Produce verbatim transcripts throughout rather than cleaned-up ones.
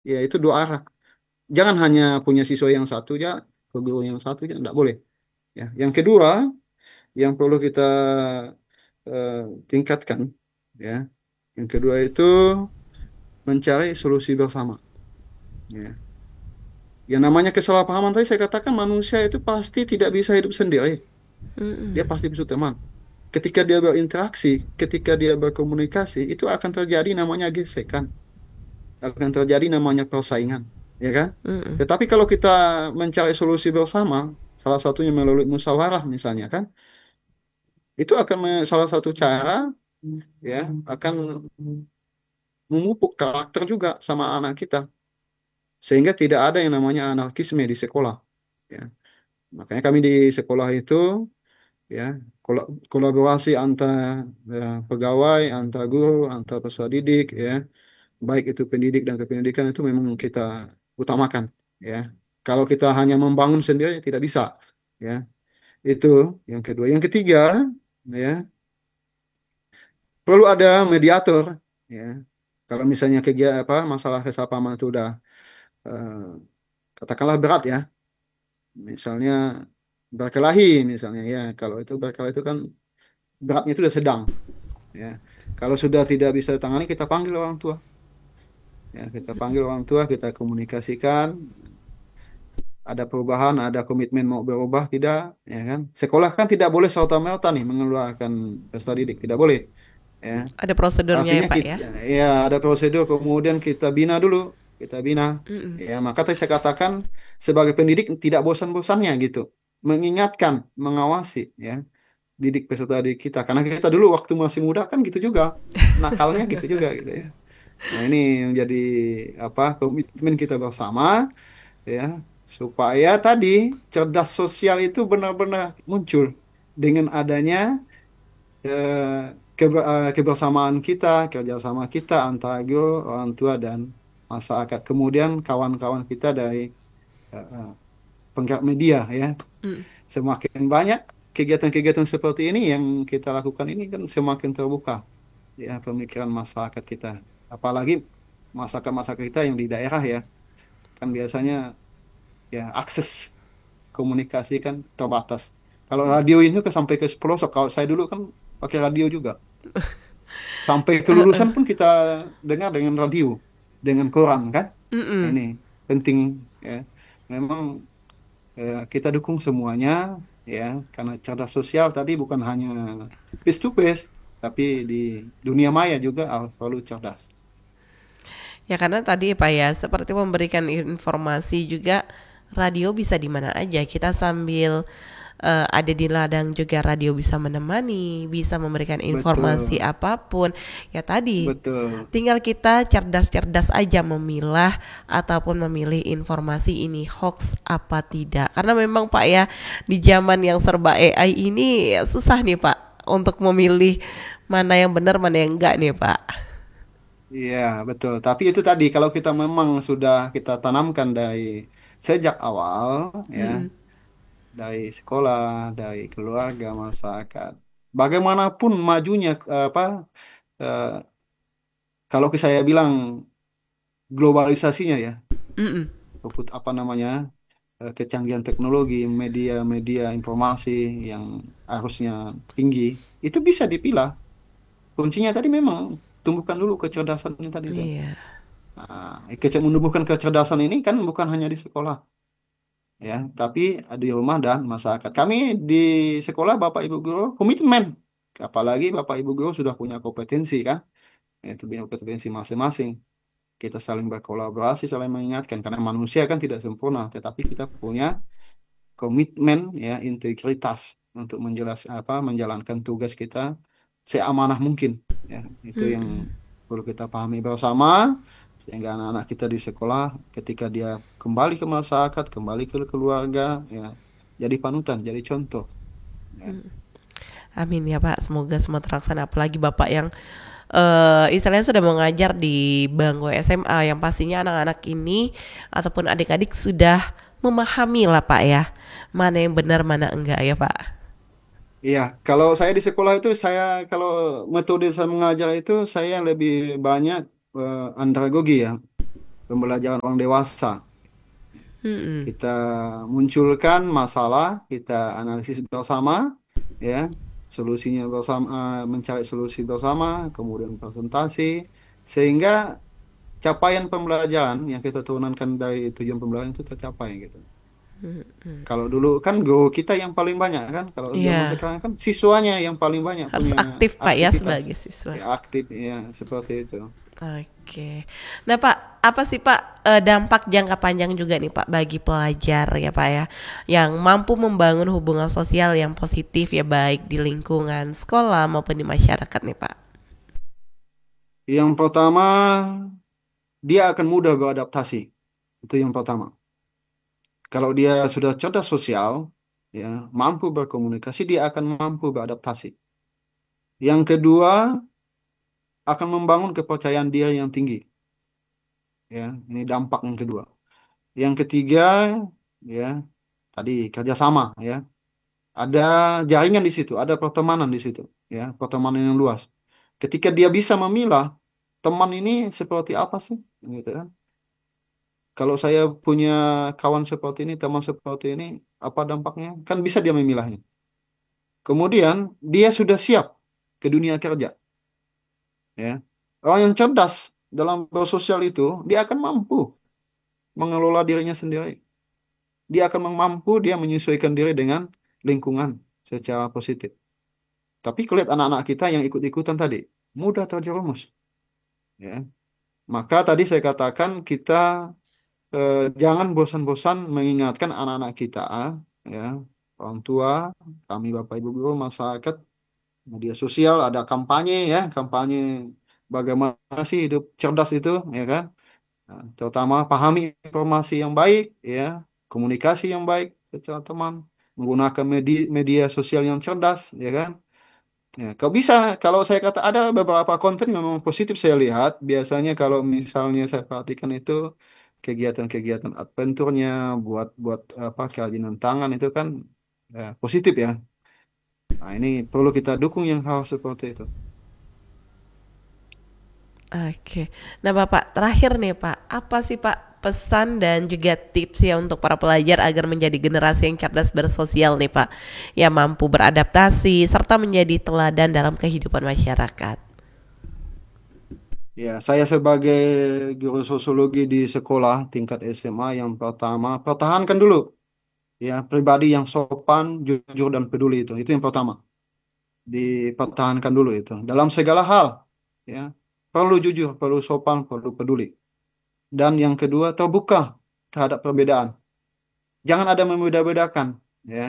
Ya itu dua arah. Jangan hanya punya siswa yang satu ya, ke guru yang satu ya, enggak boleh. Ya. Yang kedua, yang perlu kita eh, tingkatkan, ya. Yang kedua itu mencari solusi bersama. Ya. Yang namanya kesalahpahaman tadi saya katakan manusia itu pasti tidak bisa hidup sendiri. Dia Mm-mm. pasti butuh teman. Ketika dia berinteraksi, ketika dia berkomunikasi, itu akan terjadi namanya gesekan, akan terjadi namanya persaingan, ya kan? Mm-mm. Tetapi kalau kita mencari solusi bersama, salah satunya melalui musyawarah misalnya kan, itu akan me- salah satu cara ya akan memupuk karakter juga sama anak kita, sehingga tidak ada yang namanya anarkisme di sekolah. Ya. Makanya kami di sekolah itu ya kol- kolaborasi antar ya, pegawai, antar guru, antar peserta didik ya, baik itu pendidik dan kependidikan itu memang kita utamakan ya. Kalau kita hanya membangun sendiri tidak bisa ya. Itu yang kedua. Yang ketiga ya, perlu ada mediator ya. Kalau misalnya kegiatan apa masalah kesalahpahaman itu udah eh, katakanlah berat ya. Misalnya berkelahi misalnya ya. Kalau itu berkelahi itu kan beratnya itu sudah sedang ya. Kalau sudah tidak bisa ditangani kita panggil orang tua. Ya, kita panggil orang tua, kita komunikasikan, ada perubahan, ada komitmen mau berubah tidak, ya kan? Sekolah kan tidak boleh serta-merta nih mengeluarkan peserta didik, tidak boleh, ya. Ada prosedurnya ya Artinya Pak kita, ya. ya ada prosedur, kemudian kita bina dulu, kita bina, Mm-mm. ya. Maka tadi saya katakan sebagai pendidik tidak bosan-bosannya gitu, mengingatkan, mengawasi, ya, didik peserta didik kita, karena kita dulu waktu masih muda kan gitu juga, nakalnya gitu juga, gitu ya. Nah ini menjadi apa komitmen kita bersama ya supaya tadi cerdas sosial itu benar-benar muncul dengan adanya eh, kebe- eh, kebersamaan kita, kerjasama kita antara guru, orang tua dan masyarakat. Kemudian kawan-kawan kita dari eh, eh, penggerak media ya. Mm. Semakin banyak kegiatan-kegiatan seperti ini yang kita lakukan ini kan semakin terbuka ya pemikiran masyarakat kita. Apalagi masyarakat-masyarakat kita yang di daerah ya, kan biasanya ya akses komunikasi kan terbatas. Kalau radio ini ke sampai ke pelosok. Kalau saya dulu kan pakai radio juga. Sampai kelulusan pun kita dengar dengan radio, dengan koran kan. Nah, Mm-mm. ini penting ya. Memang eh, kita dukung semuanya ya karena cerdas sosial tadi bukan hanya face to face tapi di dunia maya juga harus selalu cerdas. Ya karena tadi Pak ya, seperti memberikan informasi juga, radio bisa di mana aja. Kita sambil eh, ada di ladang juga radio bisa menemani, bisa memberikan informasi Betul, apapun. Ya tadi betul. tinggal kita cerdas-cerdas aja memilah ataupun memilih informasi ini hoax apa tidak. Karena memang Pak ya, di zaman yang serba A I ini susah nih Pak untuk memilih mana yang benar mana yang enggak nih Pak. Iya, betul. Tapi itu tadi kalau kita memang sudah kita tanamkan dari sejak awal ya, Mm-mm. dari sekolah, dari keluarga, masyarakat. Bagaimanapun majunya eh, apa eh, kalau saya bilang globalisasinya ya, Mm-mm. keput- apa namanya eh, kecanggihan teknologi, media-media informasi yang harusnya tinggi, itu bisa dipilah. Kuncinya tadi memang tumbuhkan dulu kecerdasannya tadi itu. Iya. Nah, kece- menumbuhkan kecerdasan ini kan bukan hanya di sekolah ya, tapi di rumah dan masyarakat. Kami di sekolah Bapak Ibu guru komitmen, apalagi Bapak Ibu guru sudah punya kompetensi kan, itu punya kompetensi masing-masing. Kita saling berkolaborasi, saling mengingatkan karena manusia kan tidak sempurna, tetapi kita punya komitmen ya integritas untuk menjelas apa menjalankan tugas kita seamanah mungkin ya. Itu yang Mm-mm. perlu kita pahami bersama sehingga anak-anak kita di sekolah ketika dia kembali ke masyarakat, kembali ke keluarga ya jadi panutan, jadi contoh ya. Amin ya Pak, semoga semua terlaksana. Apalagi Bapak yang eh istilahnya sudah mengajar di bangku S M A, yang pastinya anak-anak ini ataupun adik-adik sudah memahami lah Pak ya, mana yang benar mana enggak ya Pak. Iya, kalau saya di sekolah itu saya kalau metode saya mengajar itu saya lebih banyak eh, andragogi ya, pembelajaran orang dewasa. Mm-mm. Kita munculkan masalah, kita analisis bersama, ya, solusinya bersama, eh, mencari solusi bersama, kemudian presentasi, sehingga capaian pembelajaran yang kita turunkan dari tujuan pembelajaran itu tercapai gitu. Kalau dulu kan guru kita yang paling banyak kan, kalau zaman Iya, sekarang kan siswanya yang paling banyak harus punya aktif Pak ya aktivitas, sebagai siswa. ya aktif ya seperti itu. Oke. Nah Pak, apa sih Pak eh, dampak jangka panjang juga nih Pak bagi pelajar ya Pak ya, yang mampu membangun hubungan sosial yang positif ya baik di lingkungan sekolah maupun di masyarakat nih Pak. Yang pertama, dia akan mudah beradaptasi. Itu yang pertama. Kalau dia sudah cerdas sosial, ya, mampu berkomunikasi, dia akan mampu beradaptasi. Yang kedua, akan membangun kepercayaan diri yang tinggi. Ya, ini dampak yang kedua. Yang ketiga, ya, tadi kerjasama, ya, ada jaringan di situ, ada pertemanan di situ, ya, pertemanan yang luas. Ketika dia bisa memilah teman ini seperti apa sih, gitu kan? Kalau saya punya kawan seperti ini, teman seperti ini, apa dampaknya? Kan bisa dia memilahnya. Kemudian dia sudah siap ke dunia kerja, ya. Orang yang cerdas dalam bersosial itu, dia akan mampu mengelola dirinya sendiri. Dia akan mampu dia menyesuaikan diri dengan lingkungan secara positif. Tapi kulihat anak-anak kita yang ikut-ikutan tadi, mudah terjerumus, ya. Maka tadi saya katakan kita eh, jangan bosan-bosan mengingatkan anak-anak kita, ya, orang tua, kami Bapak Ibu guru, masyarakat, media sosial, ada kampanye, ya, kampanye bagaimana sih hidup cerdas itu, ya kan? Nah, terutama pahami informasi yang baik, ya, komunikasi yang baik secara teman, menggunakan media media sosial yang cerdas, ya kan? Ya, kalau bisa, kalau saya kata ada beberapa konten yang memang positif saya lihat, biasanya kalau misalnya saya perhatikan itu kegiatan-kegiatan adventure-nya, buat buat apa kerajinan tangan itu kan ya, positif ya. Nah, ini perlu kita dukung yang hal seperti itu. Oke. Nah Bapak, terakhir nih Pak, apa sih Pak pesan dan juga tips ya untuk para pelajar agar menjadi generasi yang cerdas bersosial nih Pak, yang mampu beradaptasi serta menjadi teladan dalam kehidupan masyarakat. Ya, saya sebagai guru sosiologi di sekolah tingkat S M A yang pertama, pertahankan dulu ya pribadi yang sopan, jujur dan peduli itu. Itu yang pertama. Dipertahankan dulu itu dalam segala hal, ya. Perlu jujur, perlu sopan, perlu peduli. Dan yang kedua, terbuka terhadap perbedaan. Jangan ada membeda-bedakan, ya.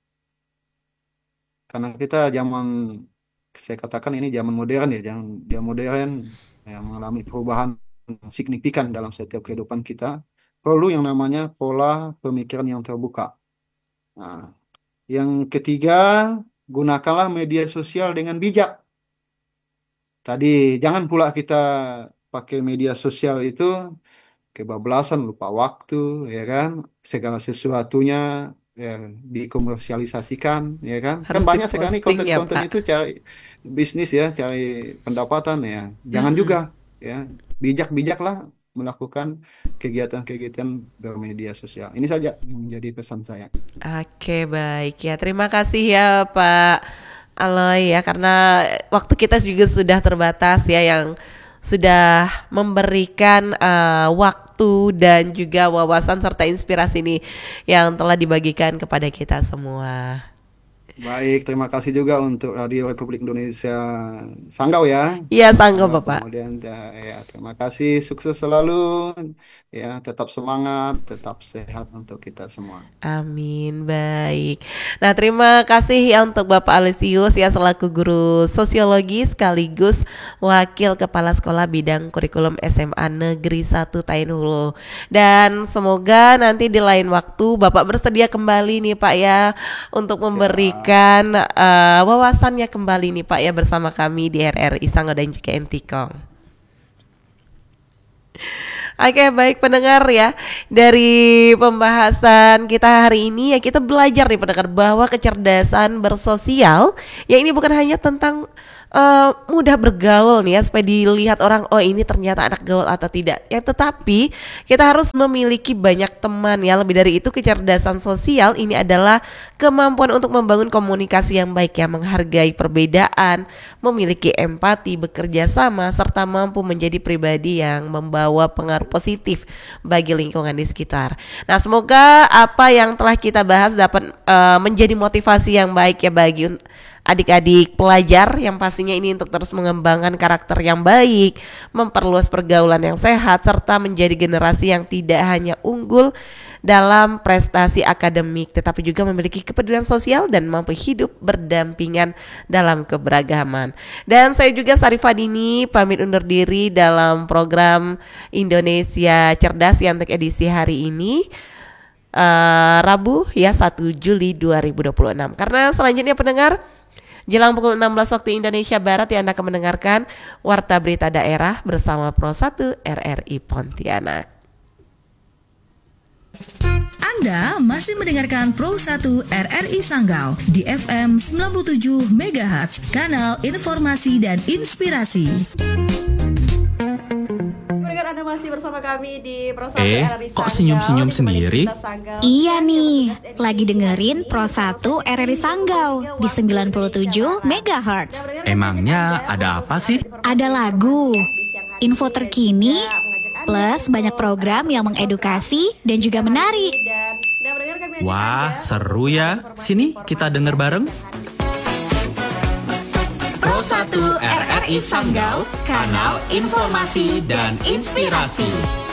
Karena kita zaman, saya katakan ini zaman modern ya, zaman zaman modern yang mengalami perubahan signifikan dalam setiap kehidupan kita. Perlu yang namanya pola pemikiran yang terbuka. Nah, yang ketiga, gunakanlah media sosial dengan bijak. Tadi jangan pula kita pakai media sosial itu kebablasan, lupa waktu, ya kan? Segala sesuatunya ya dikomersialisasikan, ya kan? Kan Harus banyak sekarang nih diposting ya konten-konten Pak. itu cari bisnis ya, cari pendapatan ya. Jangan juga Mm-mm. ya. Bijak-bijaklah melakukan kegiatan-kegiatan bermedia sosial. Ini saja yang menjadi pesan saya. Oke baik ya, terima kasih ya Pak Aloy ya, karena waktu kita juga sudah terbatas ya, yang sudah memberikan eh, waktu dan juga wawasan serta inspirasi ini yang telah dibagikan kepada kita semua. Baik, terima kasih juga untuk Radio Republik Indonesia Sanggau ya. Iya sanggup Sanggau Bapak. kemudian ya, ya, terima kasih, sukses selalu ya, tetap semangat, tetap sehat untuk kita semua. Amin, baik. Nah, terima kasih ya untuk Bapak Alisius ya selaku guru sosiologi sekaligus wakil kepala sekolah bidang kurikulum S M A Negeri satu Tain Hulu. Dan semoga nanti di lain waktu Bapak bersedia kembali nih Pak ya untuk Ya, memberikan eh, wawasannya kembali nih Pak ya bersama kami di R R I Sango dan juga Entikong. Oke baik pendengar ya, dari pembahasan kita hari ini ya kita belajar nih pendengar bahwa kecerdasan bersosial ya ini bukan hanya tentang uh, mudah bergaul nih ya, supaya dilihat orang, oh ini ternyata anak gaul atau tidak. Ya tetapi kita harus memiliki banyak teman ya. Lebih dari itu, kecerdasan sosial ini adalah kemampuan untuk membangun komunikasi yang baik ya, menghargai perbedaan, memiliki empati, bekerja sama, serta mampu menjadi pribadi yang membawa pengaruh positif bagi lingkungan di sekitar. Nah, semoga apa yang telah kita bahas dapat uh, menjadi motivasi yang baik ya bagi adik-adik pelajar, yang pastinya ini untuk terus mengembangkan karakter yang baik, memperluas pergaulan yang sehat, serta menjadi generasi yang tidak hanya unggul dalam prestasi akademik, tetapi juga memiliki kepedulian sosial dan mampu hidup berdampingan dalam keberagaman. Dan saya juga Sarifah Dini pamit undur diri dalam program Indonesia Cerdas yang untuk edisi hari ini, uh, Rabu ya satu Juli dua ribu dua puluh enam. Karena selanjutnya pendengar, jelang pukul enam belas waktu Indonesia Barat ya, Anda akan mendengarkan Warta Berita Daerah bersama Pro satu R R I Pontianak. Anda masih mendengarkan Pro satu R R I Sanggau di F M sembilan puluh tujuh megahertz, kanal informasi dan inspirasi. Anda masih bersama kami di Pro satu Eh, R R I Sanggau. kok senyum-senyum sendiri? Iya nih, lagi dengerin Pro satu R R I Sanggau di sembilan puluh tujuh megahertz. Emangnya ada apa sih? Ada lagu, info terkini, plus banyak program yang mengedukasi dan juga menarik. Wah, seru ya. Sini kita denger bareng. Pro satu R R I Sanggau, kanal informasi dan inspirasi.